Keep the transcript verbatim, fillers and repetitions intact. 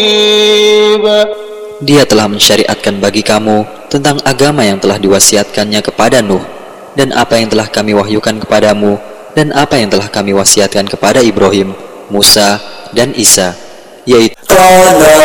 Dia telah mensyariatkan bagi kamu tentang agama yang telah diwasiatkannya kepada Nuh, dan apa yang telah kami wahyukan kepadamu, dan apa yang telah kami wasiatkan kepada Ibrahim, Musa, dan Isa, yaitu